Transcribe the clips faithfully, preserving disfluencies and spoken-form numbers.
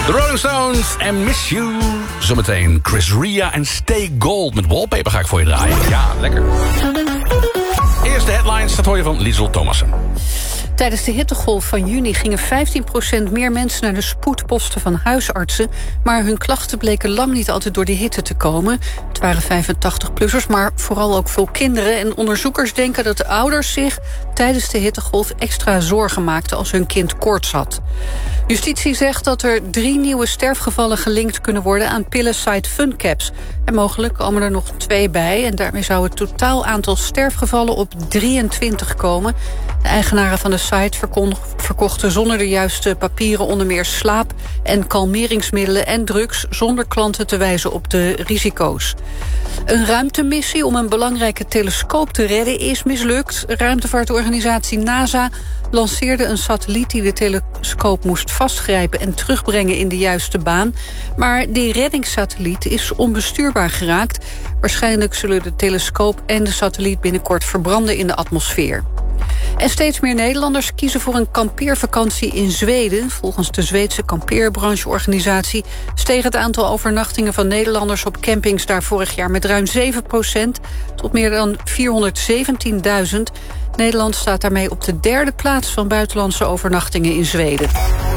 De Rolling Stones en Miss You. Zometeen Chris Ria en Stay Gold. Met Wallpaper ga ik voor je draaien. Ja, lekker. Eerste headlines, dat hoor je van Liesel Thomassen. Tijdens de hittegolf van juni gingen vijftien procent meer mensen naar de spoedposten van huisartsen. Maar hun klachten bleken lang niet altijd door de hitte te komen. Het waren vijfentachtig-plussers, maar vooral ook veel kinderen. En onderzoekers denken dat de ouders zich tijdens de hittegolf extra zorgen maakten als hun kind koorts had. Justitie zegt dat er drie nieuwe sterfgevallen gelinkt kunnen worden aan pillensite Funcaps. En mogelijk komen er nog twee bij. En daarmee zou het totaal aantal sterfgevallen op drieëntwintig komen. De eigenaren van de site verkochten zonder de juiste papieren onder meer slaap- en kalmeringsmiddelen en drugs, zonder klanten te wijzen op de risico's. Een ruimtemissie om een belangrijke telescoop te redden is mislukt. Ruimtevaartorganisatie NASA lanceerde een satelliet die de telescoop moest vastgrijpen en terugbrengen in de juiste baan. Maar die reddingssatelliet is onbestuurbaar geraakt. Waarschijnlijk zullen de telescoop en de satelliet binnenkort verbranden in de atmosfeer. En steeds meer Nederlanders kiezen voor een kampeervakantie in Zweden. Volgens de Zweedse kampeerbrancheorganisatie steeg het aantal overnachtingen van Nederlanders op campings daar vorig jaar met ruim zeven procent tot meer dan vierhonderdzeventienduizend. Nederland staat daarmee op de derde plaats van buitenlandse overnachtingen in Zweden.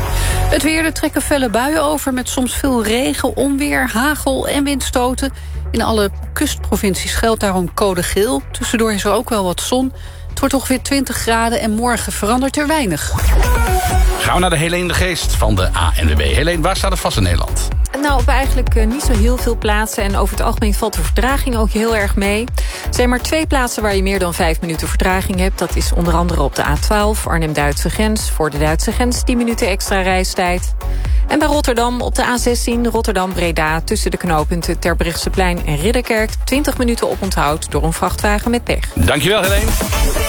Het weer, er trekken felle buien over met soms veel regen, onweer, hagel en windstoten. In alle kustprovincies geldt daarom code geel. Tussendoor is er ook wel wat zon. Het wordt ongeveer twintig graden en morgen verandert er weinig. Gaan we naar de Helene de Geest van de A N W B. Helene, waar staat het vast in Nederland? Nou, op eigenlijk uh, niet zo heel veel plaatsen. En over het algemeen valt de vertraging ook heel erg mee. Er zijn maar twee plaatsen waar je meer dan vijf minuten vertraging hebt. Dat is onder andere op de A twaalf, Arnhem-Duitse grens. Voor de Duitse grens tien minuten extra reistijd. En bij Rotterdam op de A zestien, Rotterdam-Breda... tussen de knooppunten Terbrechtseplein en Ridderkerk... twintig minuten oponthoud door een vrachtwagen met pech. Dankjewel, Helene.